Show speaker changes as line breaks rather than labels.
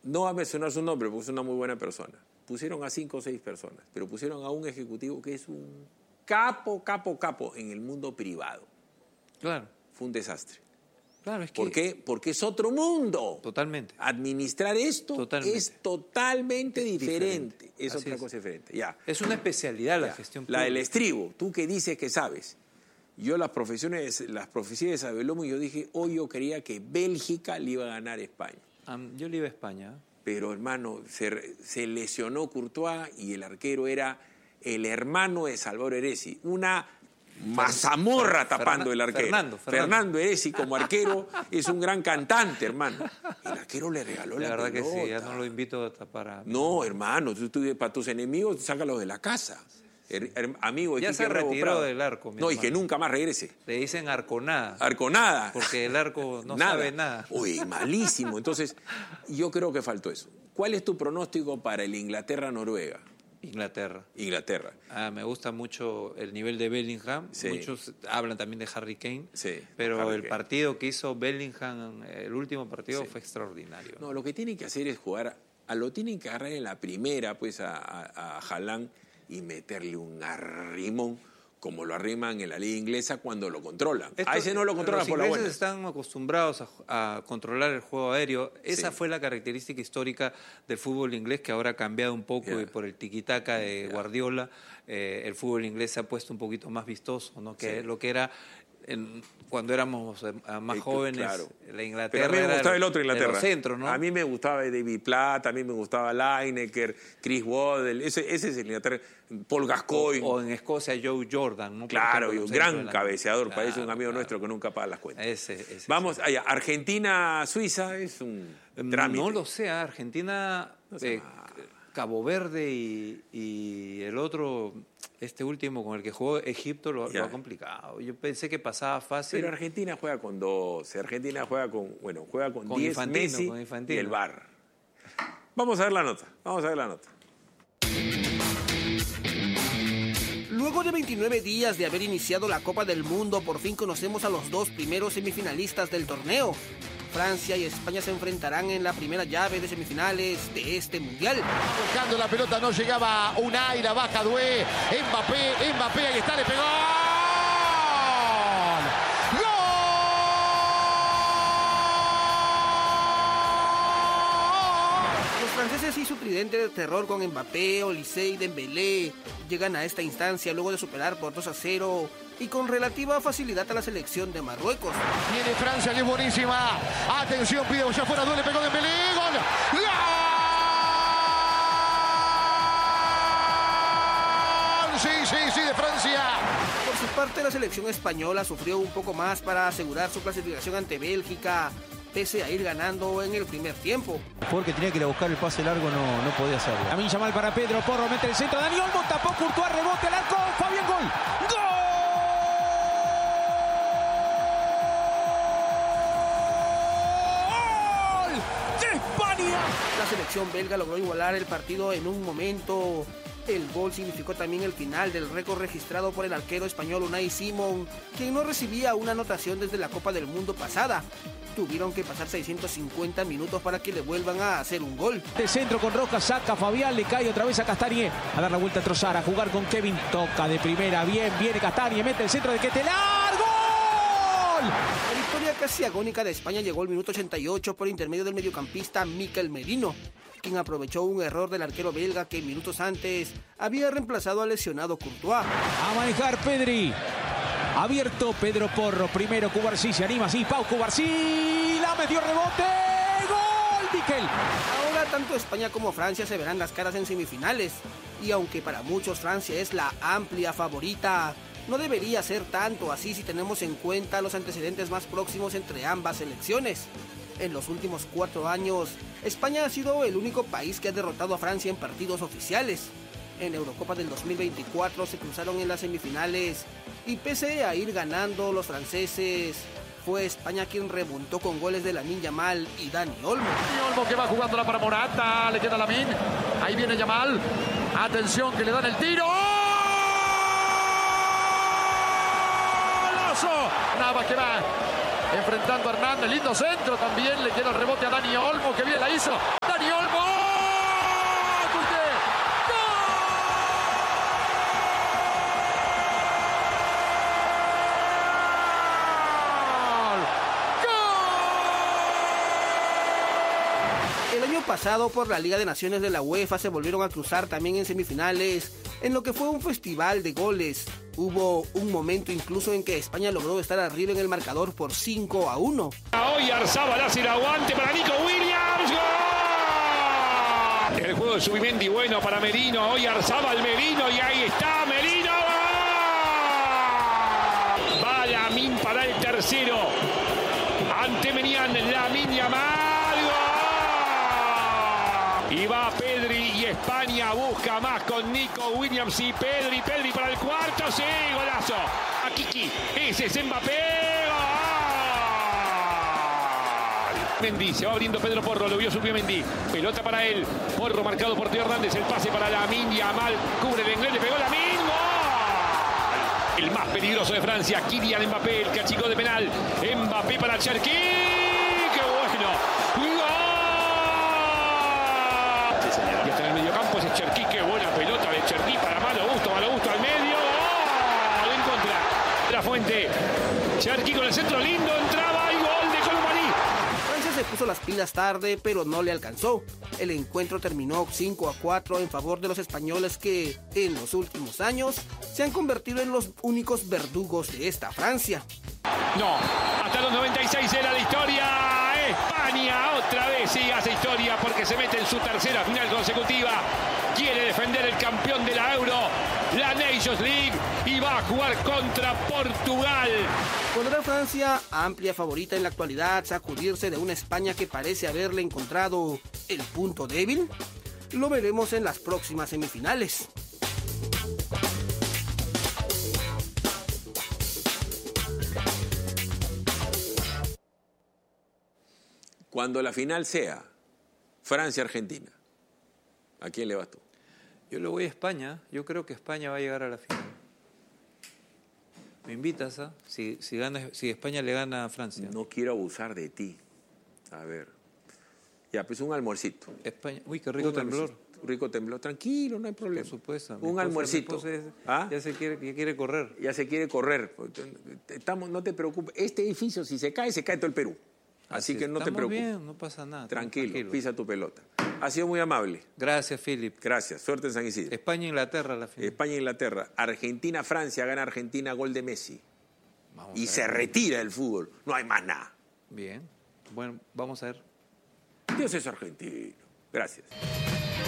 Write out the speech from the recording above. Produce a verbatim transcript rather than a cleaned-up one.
no va a mencionar su nombre porque es una muy buena persona. Pusieron a cinco o seis personas, pero pusieron a un ejecutivo que es un capo, capo, capo en el mundo privado.
Claro.
Fue un desastre.
Claro, es que...
¿Por qué? Porque es otro mundo.
Totalmente.
Administrar esto
Totalmente.
es totalmente diferente.
Diferente.
Es
Así
otra
es.
cosa diferente. Ya.
Es una especialidad la
Ya.
gestión
La
pública.
del estribo. Tú que dices que sabes. Yo las profesiones, las profecías de Sabelomo, yo dije, hoy yo creía que Bélgica le iba a ganar a España.
Um, yo le iba a España.
Pero, hermano, se, se lesionó Courtois y el arquero era el hermano de Salvador Heresi. Una mazamorra tapando
Fernan,
el arquero.
Fernando, Fernando.
Fernando Heresi, como arquero, es un gran cantante, hermano. El arquero le regaló
La
la
verdad
pelota.
que sí, ya no lo invito a tapar a...
No, hermano, tú, tú, para tus enemigos, sácalos de la casa. Her, her, amigo de
Ya
Quique
se
Bravo
retiró
Prado.
del arco, mi
No, y
hermano.
que nunca más regrese.
Le dicen arconada.
Arconada.
Porque el arco no
nada.
sabe nada.
Uy, malísimo. Entonces, yo creo que faltó eso. ¿Cuál es tu pronóstico para el Inglaterra-Noruega?
Inglaterra.
Inglaterra.
Ah, me gusta mucho el nivel de Bellingham.
Sí.
Muchos hablan también de Harry Kane.
Sí,
pero
Harry
el
Kane.
partido que hizo Bellingham, el último partido,
Sí.
fue extraordinario.
No, lo que tienen que hacer es jugar, a lo tienen que agarrar en la primera, pues, a, a, a Haaland y meterle un arrimón, como lo arriman en la liga inglesa cuando lo controlan.
Esto-
a ese no lo controlan
los
por la
ingleses
buena.
están acostumbrados a, a controlar el juego aéreo. Esa
Sí.
fue la característica histórica del fútbol inglés, que ahora ha cambiado un poco
Yeah.
y por el tiquitaca de
Yeah.
Guardiola, eh, el fútbol inglés se ha puesto un poquito más vistoso, ¿no? Que
Sí.
lo que era en- cuando éramos eh, más
Eh,
jóvenes,
claro.
la Inglaterra.
Pero a mí me
era
gustaba
de-
el otro
de
Inglaterra.
los centros, ¿no?
A mí me gustaba David Platt, a mí me gustaba Lineker, Chris Waddle, ese, ese es el Inglaterra. Paul Gascoigne.
O en Escocia, Joe Jordan, ¿no? Por
Claro,
ejemplo,
y un
los
gran
centros de la-
cabeceador,
Claro,
parece un amigo
claro.
nuestro que nunca paga las cuentas.
Ese, ese,
Vamos allá, Argentina-Suiza es un trámite.
No lo sé, Argentina,
No sé
eh,
nada.
Cabo Verde y, y el otro, este último con el que jugó Egipto, lo,
Ya.
lo ha complicado. Yo pensé que pasaba fácil.
Pero Argentina juega con doce, Argentina juega con, bueno, juega con
Con
diez,
Infantino,
Messi
con
y
Infantino.
el V A R. Vamos a ver la nota, vamos a ver la nota.
Luego de veintinueve días de haber iniciado la Copa del Mundo, por fin conocemos a los dos primeros semifinalistas del torneo. Francia y España se enfrentarán en la primera llave de semifinales de este Mundial.
Buscando la pelota, no llegaba Unai, la baja Doué, Mbappé, Mbappé, ahí está, le pegó.
Los franceses y su tridente de terror con Mbappé, Olise y Dembélé llegan a esta instancia luego de superar por dos a cero y con relativa facilidad a la selección de Marruecos.
Viene Francia, que es buenísima. Atención, pide ya fuera, duele, pegó Dembélé, gol. ¡Gol! Sí, sí, sí, de Francia.
Por su parte, la selección española sufrió un poco más para asegurar su clasificación ante Bélgica, pese a ir ganando en el primer tiempo.
Porque tenía que ir a buscar el pase largo, no, no podía hacerlo. A mí Yamal para Pedro Porro, mete el centro, Dani Olmo, tapó Courtois, rebote al arco, Fabián, gol. ¡Gol de España!
La selección belga logró igualar el partido en un momento. El gol significó también el final del récord registrado por el arquero español Unai Simón, quien no recibía una anotación desde la Copa del Mundo pasada. Tuvieron que pasar seiscientos cincuenta minutos para que le vuelvan a hacer un gol.
De centro con Rojas, saca Fabián, le cae otra vez a Castañe. A dar la vuelta a Trossard, a jugar con Kevin. Toca de primera, bien, viene Castañe, mete el centro de Quetelar. ¡Gol!
La victoria casi agónica de España llegó al minuto ochenta y ocho por intermedio del mediocampista Mikel Merino, quien aprovechó un error del arquero belga que minutos antes había reemplazado al lesionado Courtois.
A manejar Pedri. Abierto Pedro Porro. Primero Cubarsí, se anima así. Pau Cubarsí. La metió, rebote. ¡Gol, Mikel!
Ahora tanto España como Francia se verán las caras en semifinales. Y aunque para muchos Francia es la amplia favorita, no debería ser tanto así si tenemos en cuenta los antecedentes más próximos entre ambas selecciones. En los últimos cuatro años, España ha sido el único país que ha derrotado a Francia en partidos oficiales. En Eurocopa del dos mil veinticuatro se cruzaron en las semifinales y pese a ir ganando los franceses, fue España quien remontó con goles de Lamine Yamal y Dani Olmo.
Y Olmo que va jugándola para Morata, le queda Lamine. Ahí viene Yamal. Atención que le dan el tiro. ¡Golazo! Navas que va enfrentando a Hernández, lindo centro también, le queda el rebote a Dani Olmo, que bien la hizo. Dani Olmo.
El año pasado por la Liga de Naciones de la UEFA se volvieron a cruzar también en semifinales, en lo que fue un festival de goles. Hubo un momento incluso en que España logró estar arriba en el marcador por cinco a uno.
Hoy Arzábal hace el aguante para Nico Williams. ¡Gol! El juego de Zubimendi bueno para Merino. Hoy Arzábal Merino y ahí está Merino. ¡Gol! Va Lamine para el tercero. Ante Menian, Lamine Yamal. ¡Gol! Y va Pedri y España busca más con Nico Williams y Pedri. Pedri para el cuarto. Sí, golazo. A Kiki. Ese es Mbappé. Mendy, se va abriendo Pedro Porro, lo vio Zubimendi, pelota para él, Porro marcado por Teo Hernández, el pase para Lamine Yamal, cubre el inglés, le pegó Lamine, ¡gol! El más peligroso de Francia, Kylian Mbappé, el cachico de penal, Mbappé para Cherki, ¡qué bueno! ¡Gol! Y hasta en el mediocampo ese Cherki, qué buena pelota de Cherki para Malo Gusto, Malo Gusto al medio, ¡gol! En contra, la Fuente, Cherki con el centro lindo, entraba y gol de Colomani.
Se puso las pilas tarde, pero no le alcanzó. El encuentro terminó cinco a cuatro en favor de los españoles que, en los últimos años, se han convertido en los únicos verdugos de esta Francia.
No, hasta los noventa y seis era la historia. España otra vez sí hace historia porque se mete en su tercera final consecutiva. Quiere defender el campeón de la Euro, la Nations League, y va a jugar contra Portugal.
¿Podrá Francia, amplia favorita en la actualidad, sacudirse de una España que parece haberle encontrado el punto débil? Lo veremos en las próximas semifinales.
Cuando la final sea Francia-Argentina, ¿a quién le vas tú?
Yo le voy a España. Yo creo que España va a llegar a la final. ¿Me invitas a? Si, si, gana, si España le gana a Francia.
No quiero abusar de ti. A ver. Ya, pues un almuercito.
España. Uy, qué rico
un
temblor.
Rico temblor. Tranquilo, no hay problema.
Por supuesto.
Un
esposa,
almuercito.
Es,
¿Ah?
Ya se quiere, ya quiere correr.
Ya se quiere correr. Estamos, no te preocupes. Este edificio, si se cae, se cae todo el Perú. Así, Así que no te preocupes.
Bien, no pasa nada.
Tranquilo, tranquilo, pisa tu pelota. Ha sido muy amable.
Gracias, Philip.
Gracias. Suerte en San Isidro.
España-Inglaterra la final.
España-Inglaterra. Argentina-Francia, gana Argentina, gol de Messi. Vamos y se retira el fútbol. No hay más nada.
Bien. Bueno, vamos a ver.
Dios es argentino. Gracias.